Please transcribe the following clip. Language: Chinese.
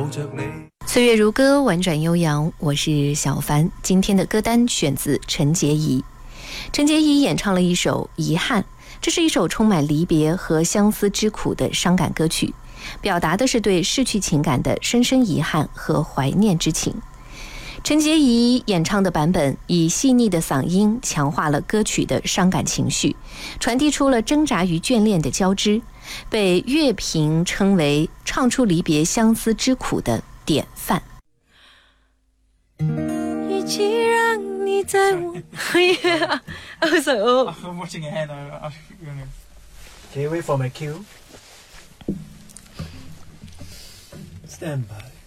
岁月如歌，婉转悠扬。我是小凡，今天的歌单选自陈洁仪。陈洁仪演唱了一首《遗憾》，这是一首充满离别和相思之苦的伤感歌曲，表达的是对逝去情感的深深遗憾和怀念之情。陈洁仪演唱的版本以细腻的嗓音强化了歌曲的伤感情绪，传递出了挣扎与眷恋的交织，被乐评称为唱出离别相思之苦的典范。 与其让你在我I'm watching ahead. Okay, wait for my cue. Stand by.